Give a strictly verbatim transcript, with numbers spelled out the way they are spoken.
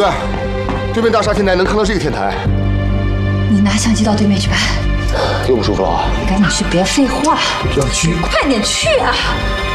哥，对面大厦天台能看到这个天台。 你拿相机到对面去拍。 又不舒服啊？ 赶紧去，别废话。 要去。 快点去啊！